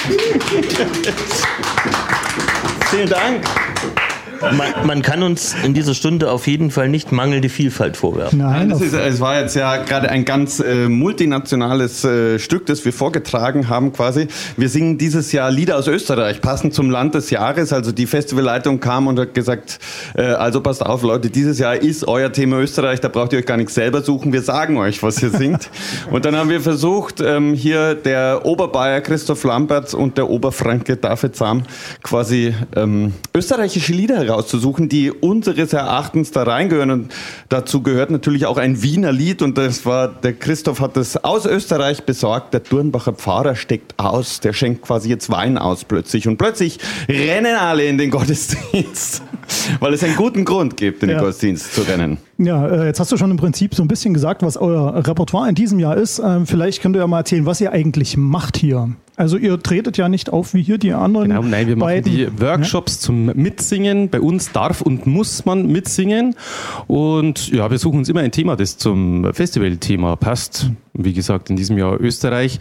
Vielen Dank. Man kann uns in dieser Stunde auf jeden Fall nicht mangelnde Vielfalt vorwerfen. Nein, es war jetzt ja gerade ein ganz multinationales Stück, das wir vorgetragen haben quasi. Wir singen dieses Jahr Lieder aus Österreich, passend zum Land des Jahres. Also die Festivalleitung kam und hat gesagt, also passt auf Leute, dieses Jahr ist euer Thema Österreich, da braucht ihr euch gar nichts selber suchen, wir sagen euch, was ihr singt. Und dann haben wir versucht, hier der Oberbayer Christoph Lamberts und der Oberfranke David Sam quasi österreichische Lieder rauszusuchen, die unseres Erachtens da reingehören. Und dazu gehört natürlich auch ein Wiener Lied und das war, der Christoph hat das aus Österreich besorgt, der Durnbacher Pfarrer steckt aus, der schenkt quasi jetzt Wein aus plötzlich und plötzlich rennen alle in den Gottesdienst, weil es einen guten Grund gibt, in den Gottesdienst zu rennen. Ja, jetzt hast du schon im Prinzip so ein bisschen gesagt, was euer Repertoire in diesem Jahr ist. Vielleicht könnt ihr ja mal erzählen, was ihr eigentlich macht hier. Also ihr tretet ja nicht auf wie hier die anderen. Genau, nein, wir machen die Workshops zum Mitsingen. Bei uns darf und muss man mitsingen. Und ja, wir suchen uns immer ein Thema, das zum Festivalthema passt. Wie gesagt, in diesem Jahr Österreich.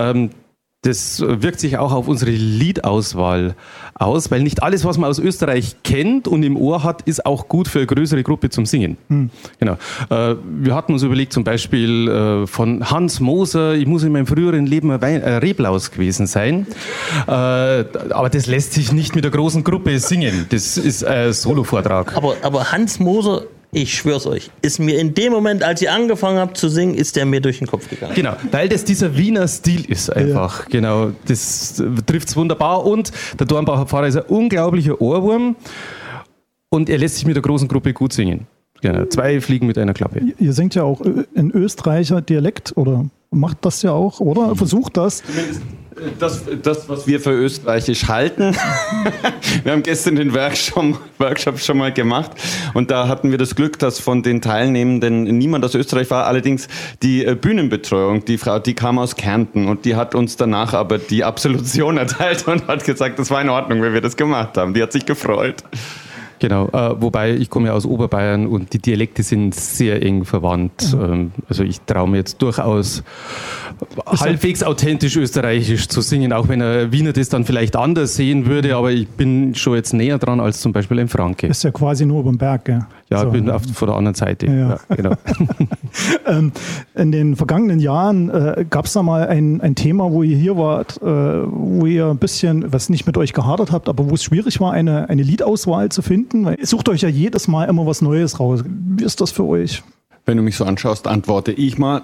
Das wirkt sich auch auf unsere Liedauswahl aus, weil nicht alles, was man aus Österreich kennt und im Ohr hat, ist auch gut für eine größere Gruppe zum Singen. Genau. Wir hatten uns überlegt, zum Beispiel von Hans Moser, ich muss in meinem früheren Leben ein Reblaus gewesen sein. Aber das lässt sich nicht mit einer großen Gruppe singen. Das ist ein Solovortrag. Aber Hans Moser, ich schwör's euch, ist mir in dem Moment, als ihr angefangen habt zu singen, ist der mir durch den Kopf gegangen. Genau, weil das dieser Wiener Stil ist einfach. Ja. Genau, das trifft's wunderbar. Und der Dornbacher Pfarrer ist ein unglaublicher Ohrwurm und er lässt sich mit der großen Gruppe gut singen. Genau, 2 Fliegen mit einer Klappe. Ihr singt ja auch in Österreicher Dialekt oder macht das ja auch, oder? Versucht das. Das, was wir für österreichisch halten. Wir haben gestern den Workshop schon mal gemacht und da hatten wir das Glück, dass von den Teilnehmenden niemand aus Österreich war. Allerdings die Bühnenbetreuung, die Frau, die kam aus Kärnten und die hat uns danach aber die Absolution erteilt und hat gesagt, das war in Ordnung, wenn wir das gemacht haben. Die hat sich gefreut. Genau, wobei ich komme ja aus Oberbayern und die Dialekte sind sehr eng verwandt. Also ich traue mir jetzt durchaus halbwegs authentisch österreichisch zu singen, auch wenn ein Wiener das dann vielleicht anders sehen würde, aber ich bin schon jetzt näher dran als zum Beispiel ein Franke. Ist ja quasi nur über den Berg, gell? Ja, ich bin von der anderen Seite. Ja, genau. In den vergangenen Jahren gab es da mal ein Thema, wo ihr hier wart, wo ihr ein bisschen, was nicht mit euch gehadert habt, aber wo es schwierig war, eine Liedauswahl zu finden. Weil ihr sucht euch ja jedes Mal immer was Neues raus. Wie ist das für euch? Wenn du mich so anschaust, antworte ich mal.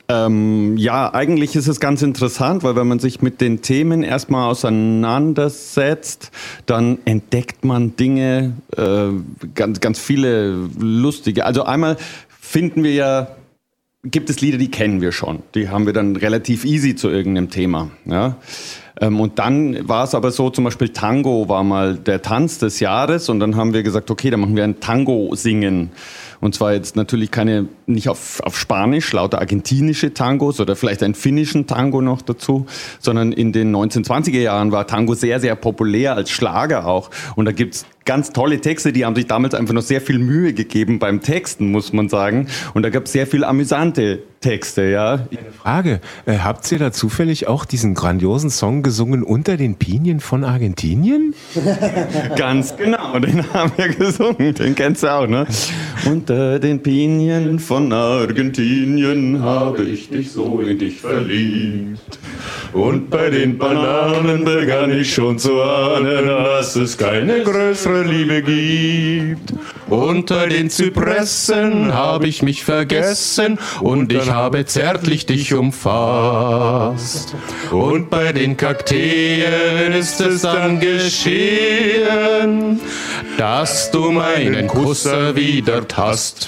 Ja, eigentlich ist es ganz interessant, weil wenn man sich mit den Themen erstmal auseinandersetzt, dann entdeckt man Dinge, ganz viele lustige. Also einmal finden wir ja, gibt es Lieder, die kennen wir schon. Die haben wir dann relativ easy zu irgendeinem Thema. Ja? Und dann war es aber so, zum Beispiel Tango war mal der Tanz des Jahres und dann haben wir gesagt, okay, dann machen wir ein Tango-Singen. Und zwar jetzt natürlich nicht auf Spanisch, lauter argentinische Tangos oder vielleicht einen finnischen Tango noch dazu, sondern in den 1920er Jahren war Tango sehr, sehr populär als Schlager auch. Und da gibt's ganz tolle Texte, die haben sich damals einfach noch sehr viel Mühe gegeben beim Texten, muss man sagen. Und da gab es sehr viel amüsante Texte, ja. Eine Frage, habt ihr da zufällig auch diesen grandiosen Song gesungen, Unter den Pinien von Argentinien? Ganz genau, den haben wir gesungen, den kennst du auch, ne? Unter den Pinien von Argentinien habe ich dich so in dich verliebt. Und bei den Bananen begann ich schon zu ahnen, dass es keine größere Liebe gibt. Unter den Zypressen habe ich mich vergessen und ich habe zärtlich dich umfasst. Und bei den Kakteen ist es dann geschehen, dass du meinen Kuss erwidert hast.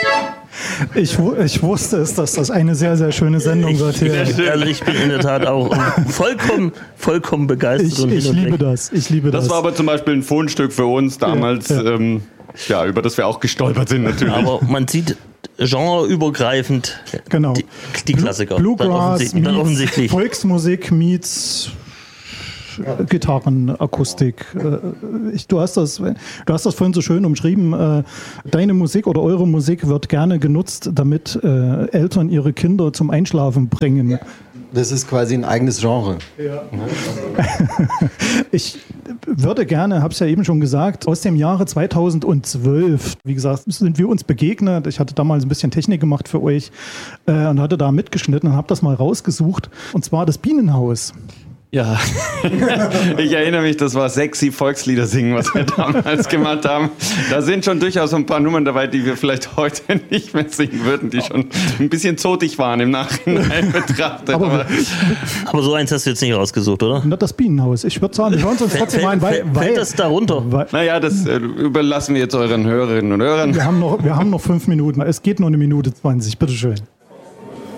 Ich wusste es, dass das eine sehr, sehr schöne Sendung wird hier. Also ich bin in der Tat auch vollkommen begeistert. Ich liebe das. Das war aber zum Beispiel ein Fundstück für uns damals, über das wir auch gestolpert sind natürlich. Aber man sieht genreübergreifend genau. die Klassiker. Bluegrass meets Volksmusik meets Gitarrenakustik. Du hast das vorhin so schön umschrieben. Deine Musik oder eure Musik wird gerne genutzt, damit Eltern ihre Kinder zum Einschlafen bringen. Das ist quasi ein eigenes Genre. Ja. Ich würde gerne, habe es ja eben schon gesagt, aus dem Jahre 2012, wie gesagt, sind wir uns begegnet. Ich hatte damals ein bisschen Technik gemacht für euch und hatte da mitgeschnitten und habe das mal rausgesucht. Und zwar das Bienenhaus. Ja, ich erinnere mich, das war sexy Volkslieder singen, was wir damals gemacht haben. Da sind schon durchaus ein paar Nummern dabei, die wir vielleicht heute nicht mehr singen würden, die schon ein bisschen zotig waren im Nachhinein betrachtet. Aber so eins hast du jetzt nicht rausgesucht, oder? Nicht das Bienenhaus. Ich würde sagen, wir hören uns trotzdem mal ein, fällt das da runter? Naja, das überlassen wir jetzt euren Hörerinnen und Hörern. Wir haben noch 5 Minuten. Es geht nur 1 Minute 20. Bitteschön.